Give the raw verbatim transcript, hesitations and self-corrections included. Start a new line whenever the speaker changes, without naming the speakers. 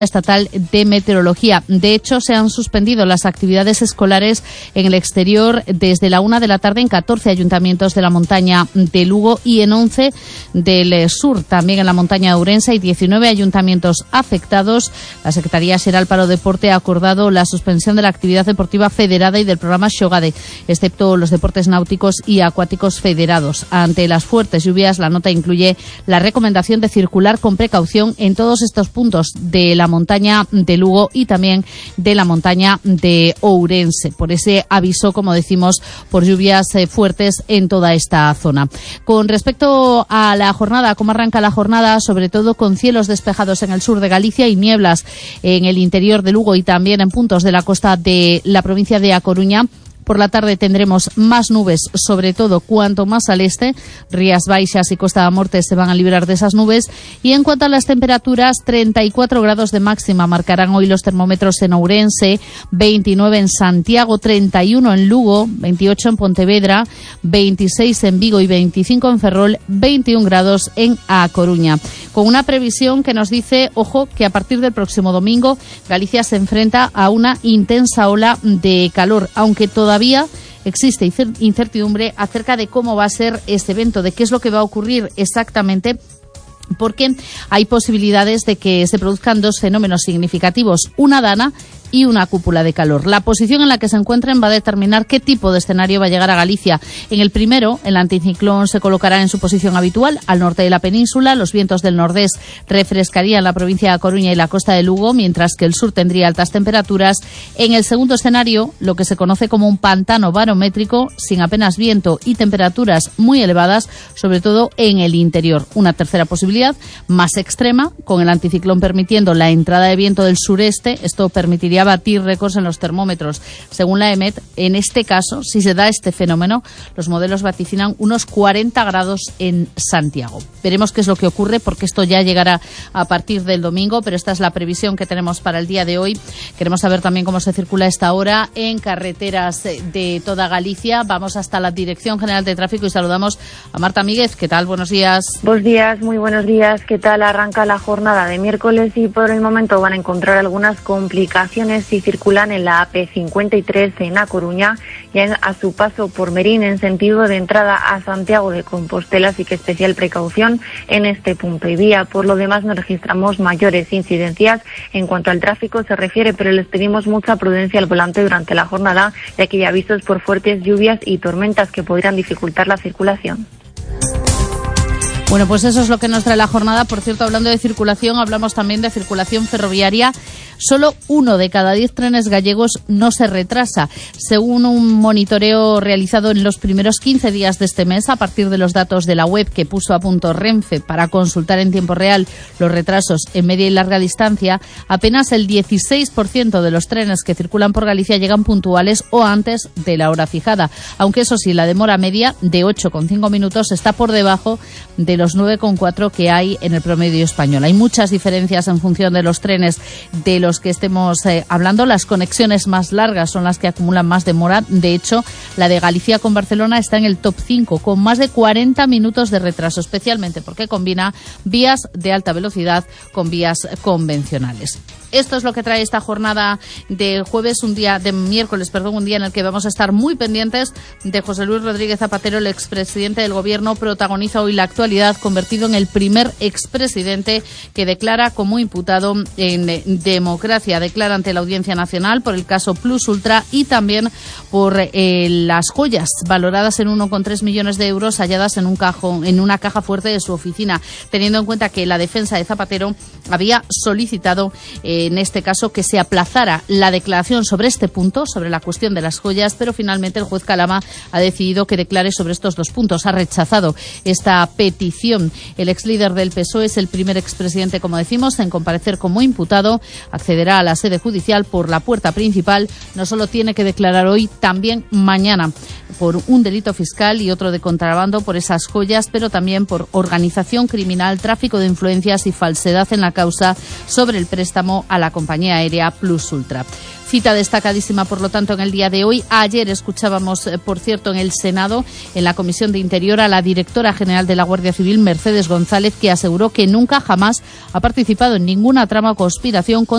Estatal de Meteorología. De hecho, se han suspendido las actividades escolares en el exterior desde la una de la tarde en catorce ayuntamientos de la montaña de Lugo y en once del sur, también en la montaña de Ourense. Hay diecinueve ayuntamientos afectados. La Secretaría Xeral para o Deporte ha acordado la suspensión de la actividad deportiva federada y del programa Xogade, excepto los deportes náuticos y acuáticos federados. Ante las fuertes lluvias, la nota incluye la recomendación de circular con precaución en todos estos puntos de la montaña de Lugo y también de la montaña de Ourense, por ese aviso, como decimos, por lluvias eh, fuertes en toda esta zona. Con respecto a la jornada, ¿cómo arranca la jornada? Sobre todo con cielos despejados en el sur de Galicia y nieblas en el interior de Lugo y también en puntos de la costa de la provincia de A Coruña. Por la tarde tendremos más nubes, sobre todo cuanto más al este. Rías Baixas y Costa da Morte se van a librar de esas nubes. Y en cuanto a las temperaturas, treinta y cuatro grados de máxima marcarán hoy los termómetros en Ourense, veintinueve en Santiago, treinta y uno en Lugo, veintiocho en Pontevedra, veintiséis en Vigo y veinticinco en Ferrol, veintiún grados en A Coruña. Con una previsión que nos dice, ojo, que a partir del próximo domingo Galicia se enfrenta a una intensa ola de calor, aunque todavía Todavía existe incertidumbre acerca de cómo va a ser este evento, de qué es lo que va a ocurrir exactamente, porque hay posibilidades de que se produzcan dos fenómenos significativos, una dana y una cúpula de calor. La posición en la que se encuentren va a determinar qué tipo de escenario va a llegar a Galicia. En el primero, el anticiclón se colocará en su posición habitual, al norte de la península. Los vientos del nordés refrescarían la provincia de Coruña y la costa de Lugo, mientras que el sur tendría altas temperaturas. En el segundo escenario, lo que se conoce como un pantano barométrico, sin apenas viento y temperaturas muy elevadas, sobre todo en el interior. Una tercera posibilidad, más extrema, con el anticiclón permitiendo la entrada de viento del sureste. Esto permitiría batir récords en los termómetros. Según la EMET, en este caso, si se da este fenómeno, los modelos vaticinan unos cuarenta grados en Santiago. Veremos qué es lo que ocurre, porque esto ya llegará a partir del domingo, pero esta es la previsión que tenemos para el día de hoy. Queremos saber también cómo se circula a esta hora en carreteras de toda Galicia. Vamos hasta la Dirección General de Tráfico y saludamos a Marta Míguez. ¿Qué tal? Buenos días.
Buenos días, muy buenos días. ¿Qué tal? Arranca la jornada de miércoles y por el momento van a encontrar algunas complicaciones si circulan en la A P cincuenta y tres en A Coruña y a su paso por Merín en sentido de entrada a Santiago de Compostela, así que especial precaución en este punto y vía. Por lo demás no registramos mayores incidencias en cuanto al tráfico se refiere, pero les pedimos mucha prudencia al volante durante la jornada, ya que hay avisos por fuertes lluvias y tormentas que podrían dificultar la circulación.
Bueno, pues eso es lo que nos trae la jornada. Por cierto, hablando de circulación, hablamos también de circulación ferroviaria. Solo uno de cada diez trenes gallegos no se retrasa, según un monitoreo realizado en los primeros quince días de este mes, a partir de los datos de la web que puso a punto Renfe para consultar en tiempo real los retrasos en media y larga distancia. Apenas el dieciséis por ciento de los trenes que circulan por Galicia llegan puntuales o antes de la hora fijada, aunque eso sí, la demora media de ocho coma cinco minutos está por debajo de los nueve coma cuatro que hay en el promedio español. Hay muchas diferencias en función de los trenes de los que estemos eh, hablando. Las conexiones más largas son las que acumulan más demora. De hecho, la de Galicia con Barcelona está en el top cinco, con más de cuarenta minutos de retraso, especialmente porque combina vías de alta velocidad con vías convencionales. Esto es lo que trae esta jornada de jueves, un día de miércoles, perdón, un día en el que vamos a estar muy pendientes de José Luis Rodríguez Zapatero, el expresidente del Gobierno. Protagoniza hoy la actualidad, convertido en el primer expresidente que declara como imputado en democracia. Declara ante la Audiencia Nacional por el caso Plus Ultra y también por eh, las joyas valoradas en uno coma tres millones de euros halladas en un cajón, en una caja fuerte de su oficina, teniendo en cuenta que la defensa de Zapatero había solicitado eh, en este caso que se aplazara la declaración sobre este punto, sobre la cuestión de las joyas, pero finalmente el juez Calama ha decidido que declare sobre estos dos puntos. Ha rechazado esta petición. El ex líder del P S O E es el primer expresidente, como decimos, en comparecer como imputado. Accederá a la sede judicial por la puerta principal. No solo tiene que declarar hoy, también mañana, por un delito fiscal y otro de contrabando por esas joyas, pero también por organización criminal, tráfico de influencias y falsedad en la causa sobre el préstamo a la compañía aérea Plus Ultra. Cita destacadísima, por lo tanto, en el día de hoy. Ayer escuchábamos, por cierto, en el Senado, en la Comisión de Interior, a la directora general de la Guardia Civil, Mercedes González, que aseguró que nunca jamás ha participado en ninguna trama o conspiración con